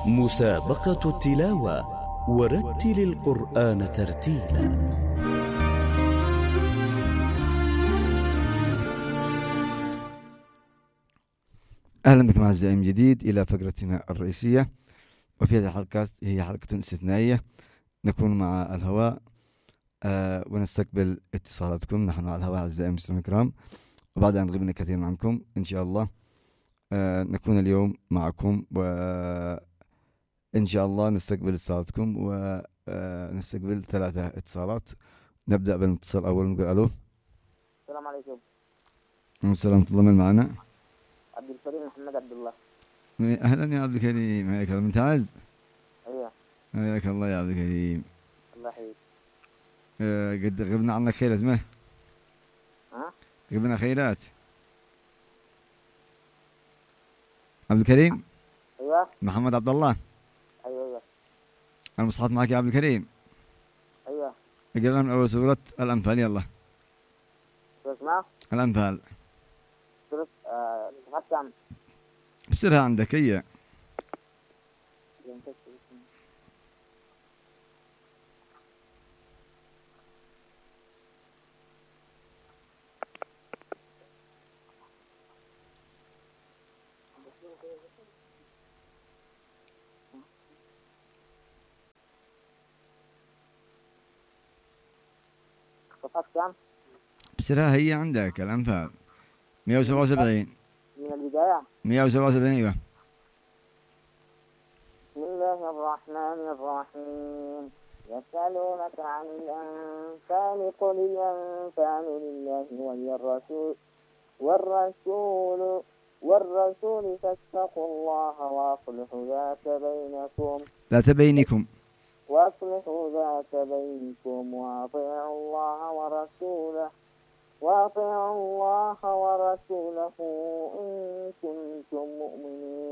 مسابقة التلاوة ورتل القرآن ترتيلا. أهلا بكم أعزائي من جديد إلى فقرتنا الرئيسية، وفي هذه الحلقات هي حلقة استثنائية نكون مع الهواء ونستقبل اتصالاتكم. نحن على الهواء أعزائي المستمعين الكرام، وبعد أن غبنا كثير عنكم إن شاء الله نكون اليوم معكم، وإن شاء الله نستقبل اتصالاتكم ونستقبل 3 اتصالات. نبدأ بالاتصال الأول، نقول ألو. السلام عليكم. السلام ورحمة الله. من معنا؟ عبد الكريم محمد عبد الله. أهلا يا عبد الكريم، حياك الله. ممتاز. ايوه حياك الله يا عبد الكريم. الله يحييك. قد غبنا عنك خيرات، ما غبنا خيرات عبد الكريم. ايوه محمد عبد الله. ايوه المصحف معك يا عبد الكريم. ايوه اقرا من اول سورة الانفال، يلا. شو اسمه؟ الانفال. سورة كم؟ ابصرها عندك هي. صفحة كم؟ ابصرها هي عندك الانفال 177. من البداية. 177 ايوه. بسم الله الرحمن الرحيم. يسألونك عن الأنفال قل الأنفال لله والرسول فاتقوا الله وأصلحوا ذات بينكم. وأصلحوا ذات بينكم وأطيعوا الله ورسوله إن كنتم مؤمنين.